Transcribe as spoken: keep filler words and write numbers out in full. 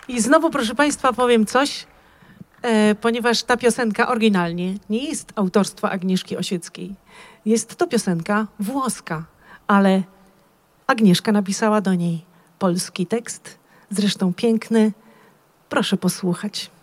I znowu, proszę Państwa, powiem coś, e, ponieważ ta piosenka oryginalnie nie jest autorstwa Agnieszki Osieckiej. Jest to piosenka włoska, ale Agnieszka napisała do niej polski tekst, zresztą piękny. Proszę posłuchać.